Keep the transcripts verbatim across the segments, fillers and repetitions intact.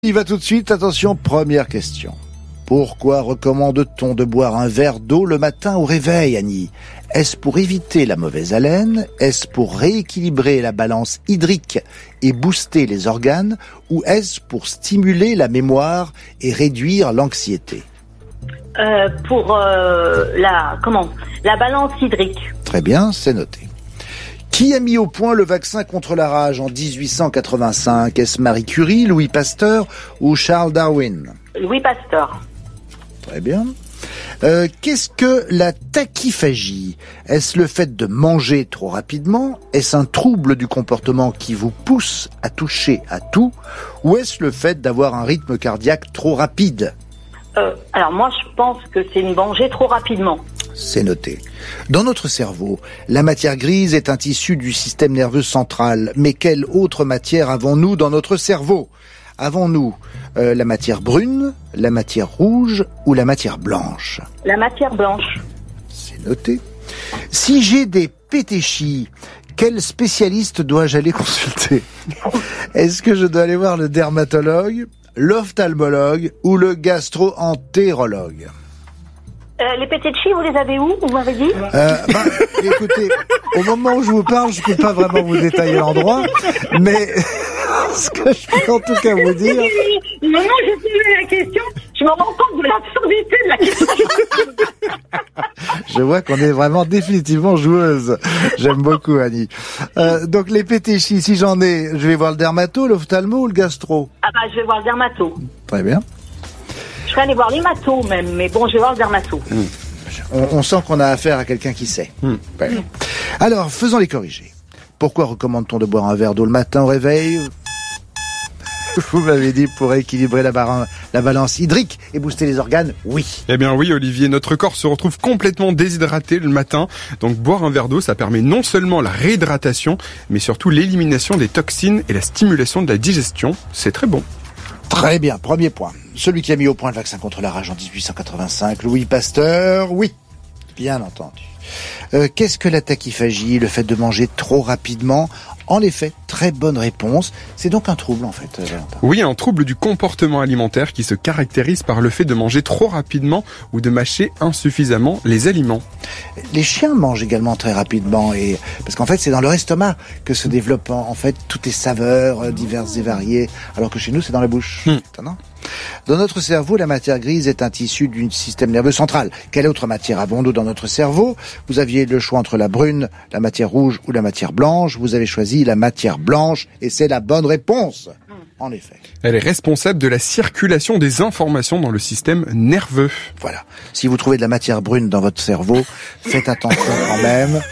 On y va tout de suite, attention, première question. Pourquoi recommande-t-on de boire un verre d'eau le matin au réveil, Annie? Est-ce pour éviter la mauvaise haleine? Est-ce pour rééquilibrer la balance hydrique et booster les organes? Ou est-ce pour stimuler la mémoire et réduire l'anxiété? Euh, pour euh, la comment la balance hydrique. Très bien, c'est noté. Qui a mis au point le vaccin contre la rage en dix-huit cent quatre-vingt-cinq? Est-ce Marie Curie, Louis Pasteur ou Charles Darwin? Louis Pasteur. Très bien. Euh, qu'est-ce que la tachyphagie? Est-ce le fait de manger trop rapidement? Est-ce un trouble du comportement qui vous pousse à toucher à tout? Ou est-ce le fait d'avoir un rythme cardiaque trop rapide? Euh, alors moi je pense que c'est une manger trop rapidement. C'est noté. Dans notre cerveau, la matière grise est un tissu du système nerveux central. Mais quelle autre matière avons-nous dans notre cerveau? Avons-nous euh, la matière brune, la matière rouge ou la matière blanche? La matière blanche. C'est noté. Si j'ai des pétéchis, quel spécialiste dois-je aller consulter? Est-ce que je dois aller voir le dermatologue, l'ophtalmologue ou le gastro-entérologue? Euh, les pétéchis, vous les avez où, vous m'avez dit? euh, bah, Écoutez, au moment où je vous parle, je ne peux pas vraiment vous détailler l'endroit, mais ce que je peux en tout cas vous dire... Au moment où j'ai posé la question, je me rends compte de l'absurdité de la question. Je vois qu'on est vraiment définitivement joueuse. J'aime beaucoup, Annie. Euh, donc les pétéchis, si j'en ai, je vais voir le dermato, l'ophtalmo ou le gastro? Ah bah je vais voir le dermato. Très bien. Je serais allé voir l'hémato même, mais bon, je vais voir le dermato. Mmh. On, on sent qu'on a affaire à quelqu'un qui sait. Mmh. Ouais. Mmh. Alors, faisons les corriger. Pourquoi recommande-t-on de boire un verre d'eau le matin au réveil? Vous m'avez dit pour équilibrer la, bar- la balance hydrique et booster les organes, oui. Eh bien oui, Olivier, notre corps se retrouve complètement déshydraté le matin. Donc boire un verre d'eau, ça permet non seulement la réhydratation, mais surtout l'élimination des toxines et la stimulation de la digestion. C'est très bon. Très bien, premier point. Celui qui a mis au point le vaccin contre la rage en dix-huit cent quatre-vingt-cinq, Louis Pasteur, oui, bien entendu. Euh, qu'est-ce que la tachyphagie? Le fait de manger trop rapidement? En effet, très bonne réponse. C'est donc un trouble, en fait, Valentin. Oui, un trouble du comportement alimentaire qui se caractérise par le fait de manger trop rapidement ou de mâcher insuffisamment les aliments. Les chiens mangent également très rapidement, et parce qu'en fait, c'est dans leur estomac que se développent en fait toutes les saveurs diverses et variées, alors que chez nous, c'est dans la bouche. Mmh. Étonnant. Dans notre cerveau, la matière grise est un tissu du système nerveux central. Quelle autre matière avons-nous dans notre cerveau? Vous aviez le choix entre la brune, la matière rouge ou la matière blanche. Vous avez choisi la matière blanche et c'est la bonne réponse. En effet. Elle est responsable de la circulation des informations dans le système nerveux. Voilà. Si vous trouvez de la matière brune dans votre cerveau, faites attention quand même.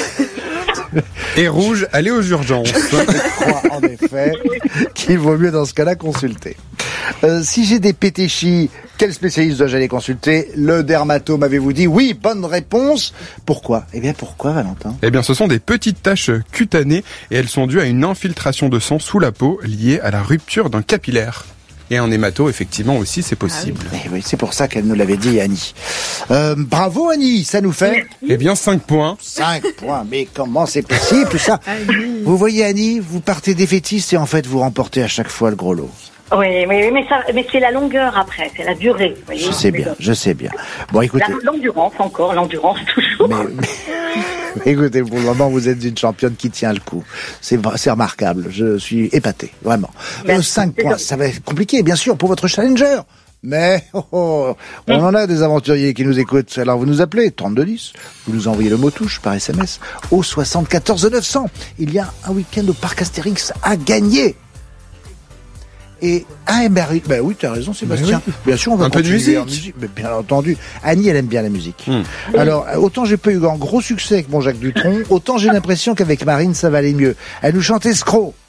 Et rouge, allez aux urgences. Je crois en effet qu'il vaut mieux dans ce cas-là consulter. Euh, si j'ai des pétéchis, quel spécialiste dois-je aller consulter? Le dermato, m'avez-vous dit? Oui, bonne réponse. Pourquoi? Eh bien, pourquoi, Valentin? Eh bien, ce sont des petites taches cutanées et elles sont dues à une infiltration de sang sous la peau liée à la rupture d'un capillaire. Et un hémato, effectivement, aussi, c'est possible. Ah oui. Eh oui, c'est pour ça qu'elle nous l'avait dit, Annie. Euh, bravo, Annie, ça nous fait... Eh bien, cinq points. cinq points, mais comment c'est possible, tout ça? Vous voyez, Annie, vous partez défaitiste et en fait, vous remportez à chaque fois le gros lot. Oui, mais, mais, ça, mais c'est la longueur après, c'est la durée. Vous voyez, je sais bien, je sais bien. Bon, écoutez... La, l'endurance encore, l'endurance toujours. Mais, mais, écoutez, pour le moment, vous êtes une championne qui tient le coup. C'est, c'est remarquable, je suis épaté, vraiment. Euh, cinq points, ça va être compliqué, bien sûr, pour votre challenger. Mais oh, oh, on en a des aventuriers qui nous écoutent. Alors vous nous appelez trente-deux dix, vous nous envoyez le mot touche par S M S au soixante-quatorze neuf cents. Il y a un week-end au parc Astérix à gagner. Et ah ben, ben oui, tu as raison, Sébastien. Oui. Bien sûr, on va un peu de musique. musique. Mais bien entendu, Annie, elle aime bien la musique. Mmh. Alors, autant j'ai pas eu un gros succès avec mon Jacques Dutronc, autant j'ai l'impression qu'avec Marine, ça va aller mieux. Elle nous chante Escroc.